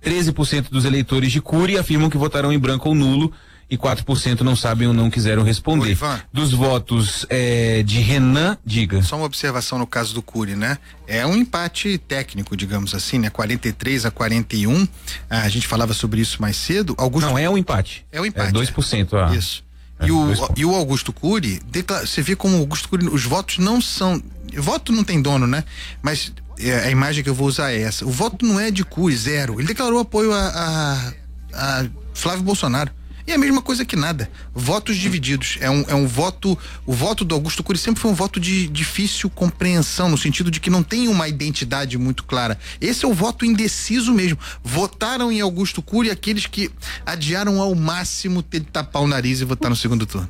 13% dos eleitores de Cury afirmam que votarão em branco ou nulo e 4% não sabem ou não quiseram responder. Ô, Ivan, dos votos de Renan, diga. Só uma observação no caso do Cury, né? É um empate técnico, digamos assim, né? 43-41. A gente falava sobre isso mais cedo. Augusto... Não, é um empate. É um empate. 2%. Isso. E o Augusto Cury, você vê como o Augusto Cury, os votos não são... Voto não tem dono, né? Mas a imagem que eu vou usar é essa. O voto não é de Cury, 0. Ele declarou apoio a Flávio Bolsonaro. E é a mesma coisa que nada. Votos divididos. É um voto. O voto do Augusto Cury sempre foi um voto de difícil compreensão, no sentido de que não tem uma identidade muito clara. Esse é o voto indeciso mesmo. Votaram em Augusto Cury aqueles que adiaram ao máximo ter de tapar o nariz e votar no segundo turno.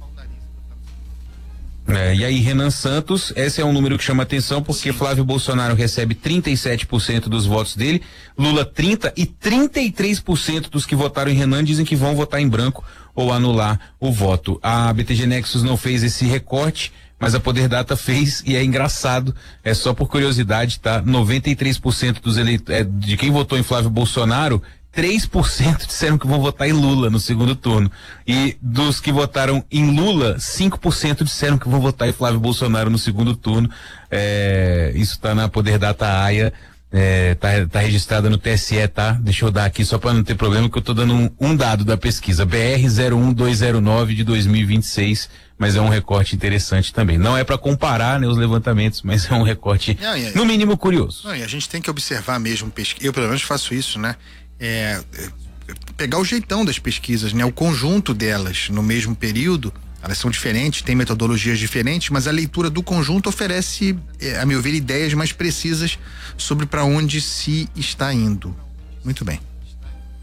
E aí, Renan Santos, esse é um número que chama atenção porque Flávio Bolsonaro recebe 37% dos votos dele, Lula 30% e 33% dos que votaram em Renan dizem que vão votar em branco ou anular o voto. A BTG Nexus não fez esse recorte, mas a Poder Data fez e é engraçado, é só por curiosidade, tá? 93% dos de quem votou em Flávio Bolsonaro, 3% disseram que vão votar em Lula no segundo turno. E dos que votaram em Lula, 5% disseram que vão votar em Flávio Bolsonaro no segundo turno. Isso tá na Poder Data AIA, tá registrada no TSE, tá? Deixa eu dar aqui só para não ter problema, que eu tô dando um dado da pesquisa, BR 01209 de 2026, mas é um recorte interessante também. Não é para comparar, né, os levantamentos, mas é um recorte no mínimo curioso. Não, e a gente tem que observar mesmo, eu pelo menos faço isso, né? Pegar o jeitão das pesquisas, né? O conjunto delas no mesmo período, elas são diferentes, têm metodologias diferentes, mas a leitura do conjunto oferece, a meu ver, ideias mais precisas sobre para onde se está indo. Muito bem.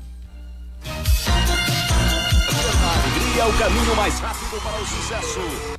A alegria é o caminho mais rápido para o sucesso.